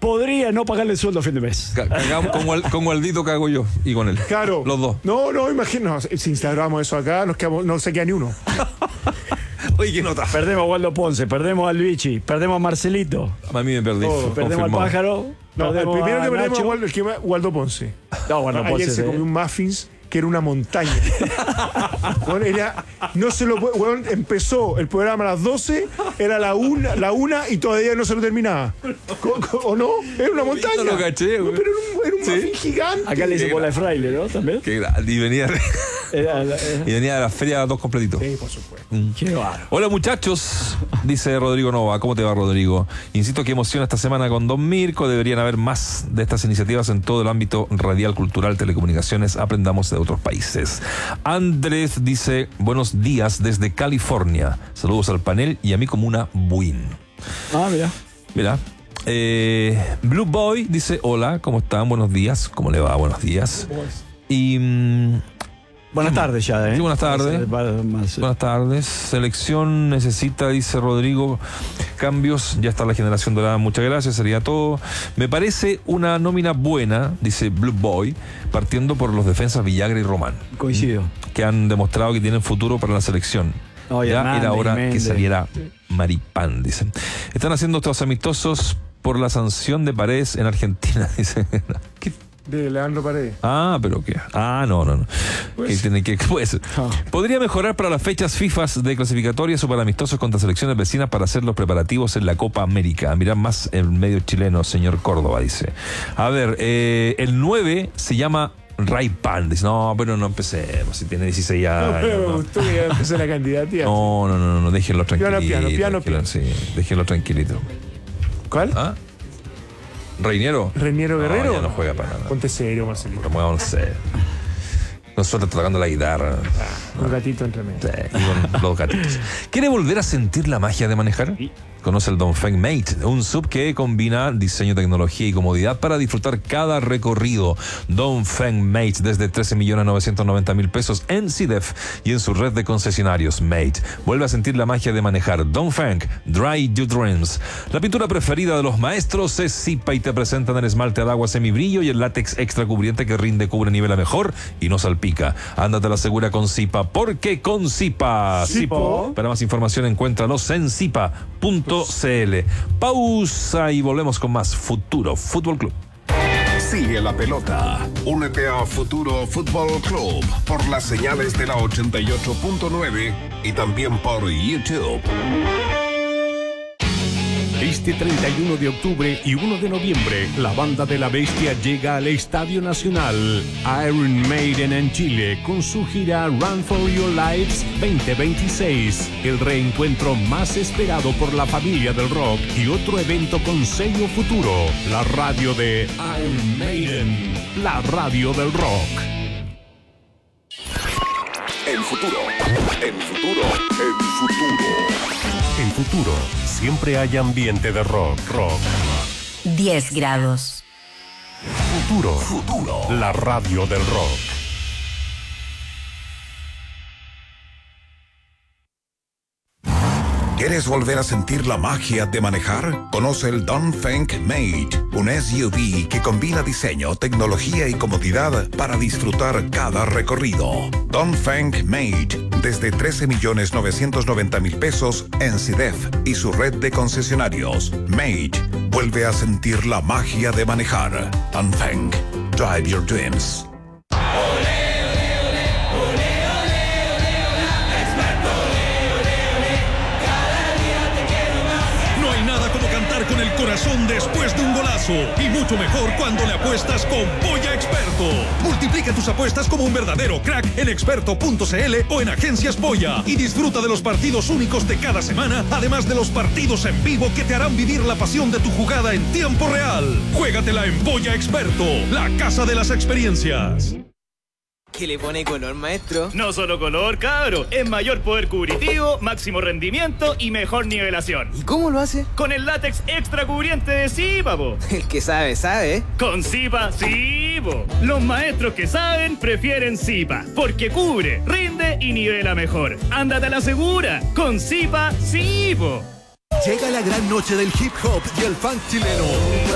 podría no pagarle el sueldo a fin de mes. Cagamos con Gualdito cago yo y con él. Claro. Los dos. No, imagino. Si instauramos eso acá, no se queda ni uno. Oye, ¿qué nota? Perdemos a Waldo Ponce, perdemos al Vichy, perdemos a Marcelito. A mí me perdí. Perdemos al Pájaro. No, el primero que perdemos Nacho. es Waldo Ponce. No, Waldo Ponce. Ayer se comió un muffins que era una montaña. Bueno, no se lo puede. Bueno, empezó el programa a las 12, era la una y todavía no se lo terminaba. ¿O no? Era una montaña. No lo caché, güey. No, pero era un muffin gigante. Acá le hice bola de fraile, ¿no? También. Qué grande. Y venía Era- de la feria dos completitos. Sí, por supuesto. Qué bárbaro. Hola muchachos, dice Rodrigo Nova. ¿Cómo te va, Rodrigo? Insisto que emociona esta semana con Don Mirko. Deberían haber más de estas iniciativas en todo el ámbito radial, cultural, telecomunicaciones. Aprendamos de otros países. Andrés dice, buenos días desde California. Saludos al panel y a mi comuna Buin. Ah, mira. Mira. Blue Boy dice, hola, ¿cómo están? Buenos días. ¿Cómo le va? Buenos días. Y... Buenas tardes ya, ¿eh? Sí, buenas tardes. Buenas tardes. Selección necesita, dice Rodrigo, cambios. Ya está la generación dorada. Muchas gracias. Sería todo. Me parece una nómina buena, dice Blue Boy, partiendo por los defensas Villagra y Román, Coincido. que han demostrado que tienen futuro para la selección. Oye, Ya Hernández, era hora que Méndez. saliera Maripán, dicen. Están haciendo estos amistosos por la sanción de Paredes en Argentina, dice. ¿Qué? De Leandro Paredes. Ah, pero qué. Ah, no. Pues, ¿Qué tiene que pues, Ah. podría mejorar para las fechas FIFA de clasificatorias o para amistosos contra selecciones vecinas para hacer los preparativos en la Copa América. Mirar más el medio chileno, señor Córdoba, dice. A ver, el 9 se llama Ray Pan. Dice, no, pero no empecemos. Si tiene 16 No, años. pero me No, gustó que ya empecé la candidatía. no, déjenlo tranquilito. Piano. Sí, déjenlo tranquilito. ¿Cuál? ¿Ah? ¿Reiniero? ¿Reiniero Guerrero? No, ya no juega para nada. Ponte serio, Marcelito. Promuévanse. Nosotros tocando la guitarra. Un gatito entre medio. Sí, y con los gatitos. ¿Quiere volver a sentir la magia de manejar? Conoce el Dongfeng Mate, un sub que combina diseño, tecnología y comodidad para disfrutar cada recorrido. Dongfeng Mate desde 13.990.000 pesos en CDF y en su red de concesionarios. Mate, vuelve a sentir la magia de manejar. Dongfeng, Dry Your Dreams. La pintura preferida de los maestros es Zipa y te presentan el esmalte al agua semibrillo y el látex extra cubriente que rinde, cubre, nivela mejor y no salpica. Ándate a la segura con Zipa, porque con Zipa. Zipo. Para más información encuéntralos en zipa.cl. Pausa y volvemos con más Futuro Fútbol Club. Sigue la pelota. Únete a Futuro Fútbol Club por las señales de la 88.9 y también por YouTube. Este 31 de octubre y 1 de noviembre, la Banda de la Bestia llega al Estadio Nacional Iron Maiden en Chile con su gira Run for Your Lives 2026, el reencuentro más esperado por la familia del rock y otro evento con sello Futuro, la radio de Iron Maiden, la radio del rock. El futuro. El futuro. El futuro. En Futuro, siempre hay ambiente de rock. 10 grados. Futuro, la radio del rock. ¿Quieres volver a sentir la magia de manejar? Conoce el Dongfeng Mate, un SUV que combina diseño, tecnología y comodidad para disfrutar cada recorrido. Dongfeng Mate, desde 13.990.000 pesos en CDF y su red de concesionarios. Mate, vuelve a sentir la magia de manejar. Dongfeng, drive your dreams. No hay nada como cantar con el corazón después de un golazo. Y mucho mejor cuando le apuestas con Polla Experto. Multiplica tus apuestas como un verdadero crack en experto.cl o en Agencias Polla. Y disfruta de los partidos únicos de cada semana, además de los partidos en vivo que te harán vivir la pasión de tu jugada en tiempo real. Juégatela en Polla Experto, la casa de las experiencias. ¿Qué le pone color, maestro? No solo color, cabro, es mayor poder cubritivo, máximo rendimiento y mejor nivelación. ¿Y cómo lo hace? Con el látex extra cubriente de Zipa, po. El que sabe, sabe. Con Zipa, sí, po. Los maestros que saben prefieren Zipa, porque cubre, rinde y nivela mejor. Ándate a la segura, con Zipa, sí, po. Llega la gran noche del hip hop y el funk chileno.